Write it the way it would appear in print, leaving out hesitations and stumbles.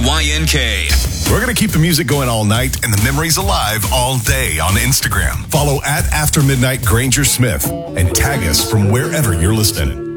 WYNK. We're going to keep the music going all night and the memories alive all day on Instagram. Follow at After Midnight Granger Smith and tag us from wherever you're listening.